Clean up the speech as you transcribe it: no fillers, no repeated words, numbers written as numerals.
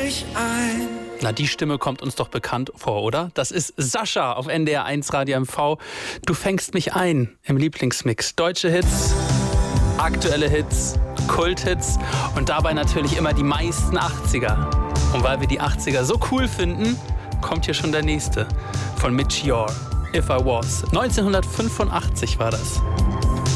mich ein. Na, die Stimme kommt uns doch bekannt vor, oder? Das ist Sascha auf NDR 1 Radio MV. Du fängst mich ein im Lieblingsmix. Deutsche Hits, aktuelle Hits, Kulthits und dabei natürlich immer die meisten 80er. Und weil wir die 80er so cool finden, kommt hier schon der nächste von Mitch Yore. If I Was. 1985 war das.